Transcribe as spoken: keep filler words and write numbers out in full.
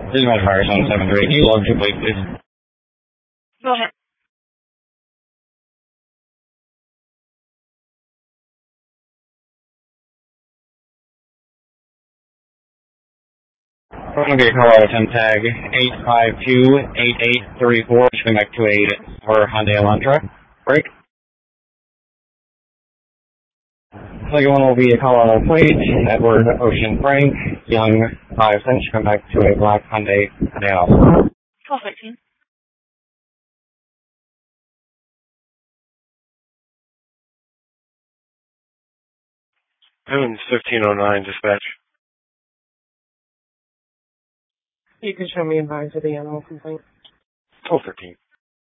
This is my fire zone seven three. Can you log two plate, please? Go ahead. Okay, call out ten tag eight five two eight eight three four. Swing back to eight for Hyundai Elantra. Break. Second one will be a Colorado plate, Edward Ocean Frank, Young five cents. Come back to a black Hyundai Now. twelve thirteen. Evans fifteen oh nine, dispatch. You can show me advice of the animal complaint. twelve thirteen.